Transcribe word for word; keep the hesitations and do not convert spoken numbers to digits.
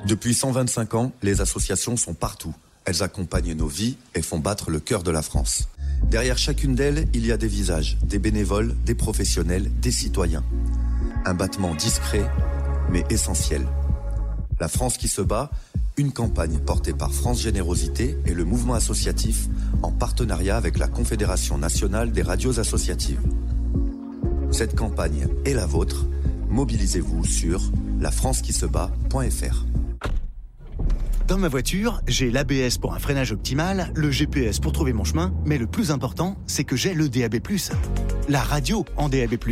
Depuis cent vingt-cinq ans, les associations sont partout. Elles accompagnent nos vies et font battre le cœur de la France. Derrière chacune d'elles, il y a des visages, des bénévoles, des professionnels, des citoyens. Un battement discret, mais essentiel. La France qui se bat, une campagne portée par France Générosité et le mouvement associatif en partenariat avec la Confédération nationale des radios associatives. Cette campagne est la vôtre. Mobilisez-vous sur la france qui se bat point f r. Dans ma voiture, j'ai l'A B S pour un freinage optimal, le G P S pour trouver mon chemin, mais le plus important, c'est que j'ai le D A B plus. La radio en D A B plus.